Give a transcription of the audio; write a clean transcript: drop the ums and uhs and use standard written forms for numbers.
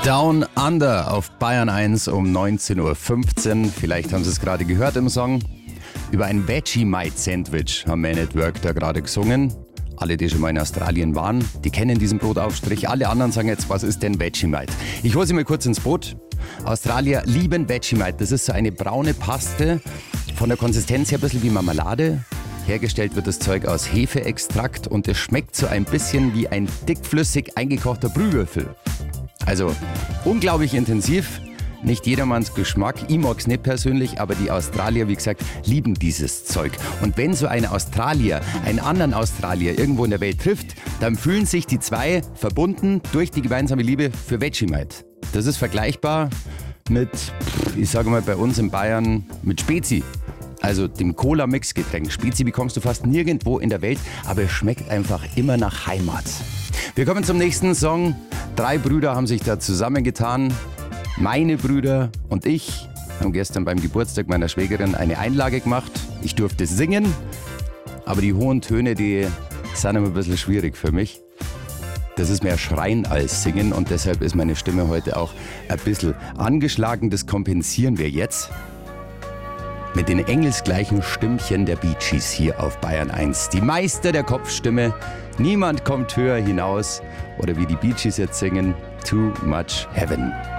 Down Under auf Bayern 1 um 19.15 Uhr. Vielleicht haben Sie es gerade gehört im Song. Über ein Vegemite-Sandwich haben Man at Work da gerade gesungen. Alle, die schon mal in Australien waren, die kennen diesen Brotaufstrich. Alle anderen sagen jetzt, was ist denn Vegemite? Ich hole Sie mal kurz ins Boot. Australier lieben Vegemite. Das ist so eine braune Paste, von der Konsistenz her ein bisschen wie Marmelade. Hergestellt wird das Zeug aus Hefeextrakt und es schmeckt so ein bisschen wie ein dickflüssig eingekochter Brühwürfel. Also unglaublich intensiv, nicht jedermanns Geschmack. Ich mag's nicht persönlich, aber die Australier, wie gesagt, lieben dieses Zeug. Und wenn so ein Australier einen anderen Australier irgendwo in der Welt trifft, dann fühlen sich die zwei verbunden durch die gemeinsame Liebe für Vegemite. Das ist vergleichbar mit, ich sage mal bei uns in Bayern, mit Spezi. Also dem Cola-Mix-Getränk. Spezi bekommst du fast nirgendwo in der Welt, aber es schmeckt einfach immer nach Heimat. Wir kommen zum nächsten Song. 3 Brüder haben sich da zusammengetan. Meine Brüder und ich haben gestern beim Geburtstag meiner Schwägerin eine Einlage gemacht. Ich durfte singen, aber die hohen Töne, die sind immer ein bisschen schwierig für mich. Das ist mehr Schreien als Singen und deshalb ist meine Stimme heute auch ein bisschen angeschlagen. Das kompensieren wir jetzt mit den engelsgleichen Stimmchen der Bee Gees hier auf Bayern 1. Die Meister der Kopfstimme, niemand kommt höher hinaus. Oder wie die Bee Gees jetzt singen, Too Much Heaven.